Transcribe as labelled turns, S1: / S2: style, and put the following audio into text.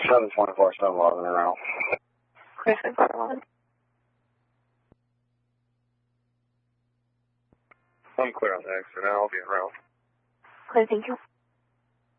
S1: 724, 711 in Ralph.
S2: Clear 711.
S1: I'm clear on the exit now. I'll be in Ralph.
S2: Clear, thank you.